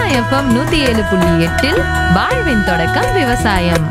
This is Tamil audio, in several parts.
எஃப்எம் 107.8 வாழ்வின் தொடக்கம் விவசாயம்.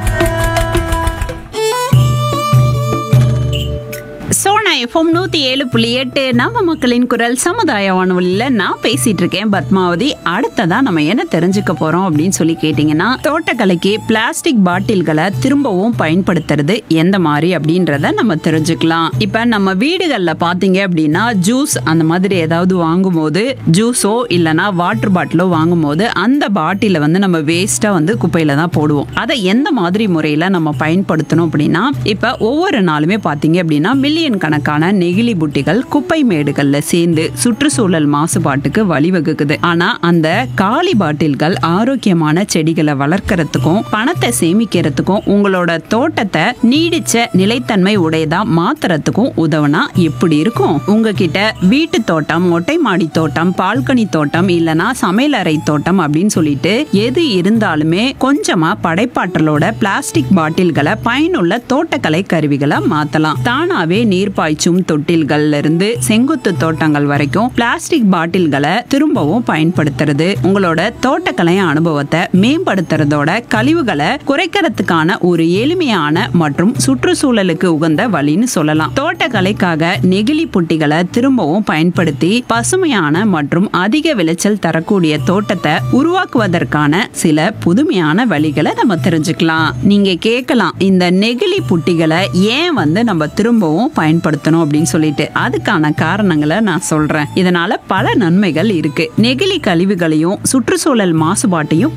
சோனா எஃப்எம் 107.8 நம்ம மக்களின் குரல் சமுதாய வானொலியில நான் பேசிட்டு இருக்கேன் பத்மாவதி. அடுத்ததா நம்ம என்ன தெரிஞ்சுக்க போறோம் அப்படின்னு சொல்லி கேட்டீங்கன்னா, தோட்டக்கலைக்கு பிளாஸ்டிக் பாட்டில்களை திரும்பவும் பயன்படுத்துறது எந்த மாதிரி அப்படின்றத நம்ம தெரிஞ்சுக்கலாம். இப்ப நம்ம வீடுகள்ல பாத்தீங்க அப்படின்னா ஜூஸ் அந்த மாதிரி ஏதாவது வாங்கும் போது, ஜூஸோ இல்லைன்னா வாட்டர் பாட்டிலோ வாங்கும் போது அந்த பாட்டில நம்ம வேஸ்டா குப்பையில தான் போடுவோம். அதை எந்த மாதிரி முறையில நம்ம பயன்படுத்தணும் அப்படின்னா, இப்ப ஒவ்வொரு நாளுமே பாத்தீங்க அப்படின்னா மில்லியன் கணக்கான நெகிழி புட்டிகள் குப்பை மேடுகள்ல சேர்ந்து சுற்றுச்சூழல் மாசுபாட்டுக்கு வழிவகுக்குது. ஆனா அந்த காலி பாட்டில்கள் ஆரோக்கியமான செடிகளை வளர்க்கறதுக்கும் பணத்தை சேமிக்கிறதுக்கும் உங்களோட தோட்டத்தை நீடிச்ச நிலைத்தன்மை உடையதா மாத்துறதுக்கும் உதவுனா எப்படி இருக்கும்? உங்ககிட்ட வீட்டு தோட்டம், மொட்டை மாடி தோட்டம், பால்கனி தோட்டம் இல்லனா சமையலறை தோட்டம் அப்படின்னு சொல்லிட்டு எது இருந்தாலுமே கொஞ்சமா படைப்பாற்றலோட பிளாஸ்டிக் பாட்டில்களை பயனுள்ள தோட்டக்கலை கருவிகளை மாத்தலாம். தானாவே நீர் பாய்ச்சும் தொட்டில்கள்ல இருந்து செங்குத்து தோட்டங்கள் வரைக்கும் பிளாஸ்டிக் பாட்டில்களை திரும்பவும் பயன்படுத்துறது உங்களோட தோட்டக்கலை அனுபவத்தை மேம்படுத்துறதோட கழிவுகளை குறைக்கிறதுக்கான ஒரு எளிமையான மற்றும் சுற்றுச்சூழலுக்கு உகந்த வழின்னு சொல்லலாம். தோட்டக்கலைக்காக நெகிழி புட்டிகளை திரும்பவும் பயன்படுத்தி பசுமையான மற்றும் அதிக விளைச்சல் தரக்கூடிய தோட்டத்தை உருவாக்குவதற்கான சில புதுமையான வழிகளை நம்ம தெரிஞ்சுக்கலாம். நீங்க கேட்கலாம், இந்த நெகிழி புட்டிகளை ஏன் நம்ம திரும்பவும் பயன்படுத்தணும் அப்படின்னு சொல்லிட்டு. அதுக்கான காரணங்களை நான் சொல்றேன். இதனால பல நன்மைகள் இருக்கு. நெகிழி கழிவுகளையும் சுற்றுச்சூழல் மாசுபாட்டையும்